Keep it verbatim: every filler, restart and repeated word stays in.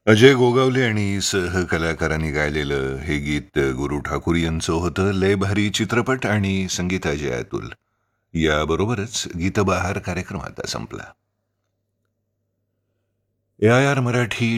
अजय गोगावले आणि सहकलाकारांनी गायलेलं हे गीत गुरु ठाकूर यांचं होतं. लय भारी चित्रपट आणि संगीत अजय अतुल. याबरोबरच गीतबहार कार्यक्रम आता संपला. ए आय आर मराठी